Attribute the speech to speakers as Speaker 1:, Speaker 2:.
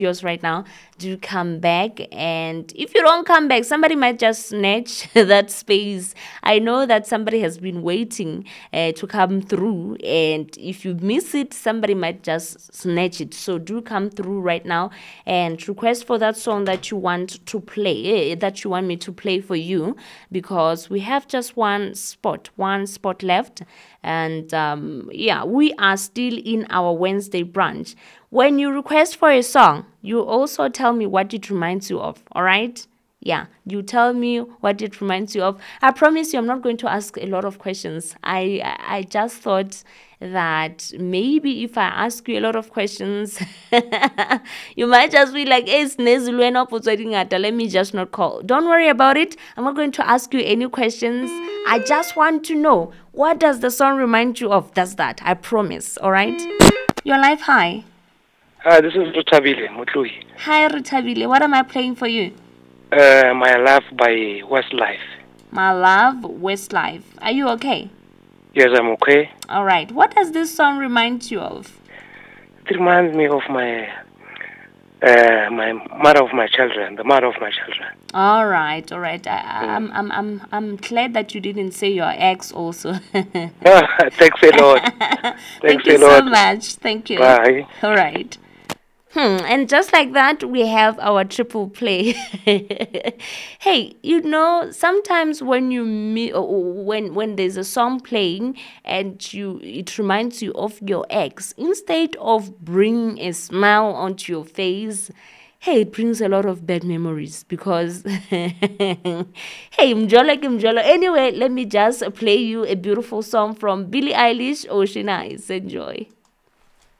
Speaker 1: yours right now, do come back. And if you don't come back, somebody might just snatch that space. I know that somebody has been waiting to come through, and if you miss it, somebody might just snatch it. So do come through right now and request for that song that you want to play, that you want me to play for you, because we have just one spot left. And yeah, we are still in our Wednesday brunch. When you request for a song, you also tell me what it reminds you of, all right? Yeah, you tell me what it reminds you of. I promise you, I'm not going to ask a lot of questions. I just thought that maybe if I ask you a lot of questions, you might just be like, hey, let me just not call. Don't worry about it. I'm not going to ask you any questions. I just want to know, what does the song remind you of? That's that. I promise. All right. Your life high.
Speaker 2: Hi, this is Rutabile Mutlui.
Speaker 1: Hi, Rutabile. What am I playing for you?
Speaker 2: My Love by Westlife.
Speaker 1: My Love, Westlife. Are you okay?
Speaker 2: Yes, I'm okay.
Speaker 1: All right. What does this song remind you of?
Speaker 2: It reminds me of my mother of my children, the mother of my children.
Speaker 1: All right, all right. I'm glad that you didn't say your ex also.
Speaker 2: Thanks a lot.
Speaker 1: Thank
Speaker 2: Thanks
Speaker 1: you
Speaker 2: a
Speaker 1: so
Speaker 2: lot.
Speaker 1: much. Thank you.
Speaker 2: Bye.
Speaker 1: All right. And just like that, we have our triple play. Hey, sometimes when when there's a song playing and it reminds you of your ex, instead of bringing a smile onto your face, hey, it brings a lot of bad memories because, hey, mjolo ke mjolo. Anyway, let me just play you a beautiful song from Billie Eilish, Ocean Eyes. Enjoy.